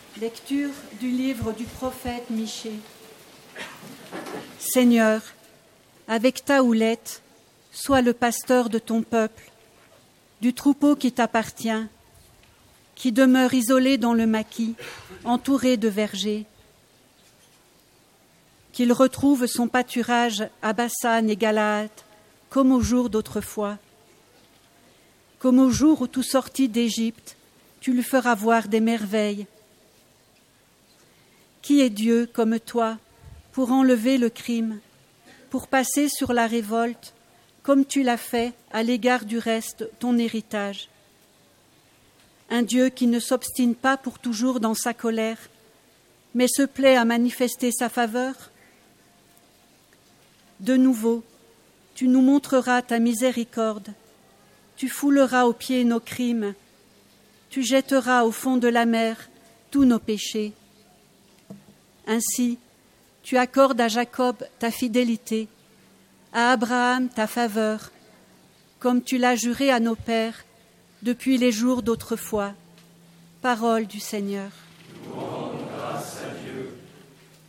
Lecture du livre du prophète Michée. Seigneur, avec ta houlette, sois le pasteur de ton peuple, du troupeau qui t'appartient, qui demeure isolé dans le maquis, entouré de vergers. Qu'il retrouve son pâturage à Bassan et Galaad, comme au jour d'autrefois. Comme au jour où tout sortit d'Égypte, tu lui feras voir des merveilles. Qui est Dieu comme toi pour enlever le crime, pour passer sur la révolte, comme tu l'as fait à l'égard du reste, ton héritage? Un Dieu qui ne s'obstine pas pour toujours dans sa colère, mais se plaît à manifester sa faveur? De nouveau, tu nous montreras ta miséricorde, tu fouleras aux pieds nos crimes, tu jetteras au fond de la mer tous nos péchés. Ainsi, tu accordes à Jacob ta fidélité, à Abraham ta faveur, comme tu l'as juré à nos pères depuis les jours d'autrefois. Parole du Seigneur.